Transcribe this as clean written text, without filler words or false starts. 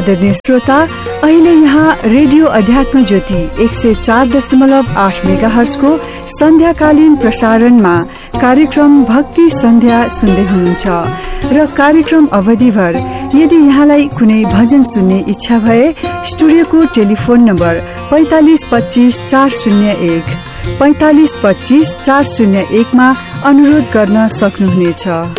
आदरणीय श्रोता, अहिले यहाँ रेडियो अध्यात्म ज्योति 104.8 मेगाहर्जको सन्ध्याकालीन प्रसारणमा कार्यक्रम भक्ति सन्ध्या सुन्दै हुनुहुन्छ र कार्यक्रम अवधिभर यदि यहाँलाई कुनै भजन सुन्ने इच्छा भए स्टुडियोको टेलिफोन नम्बर 45 25 401 45 25 401 मा अनुरोध गर्न सक्नुहुनेछ।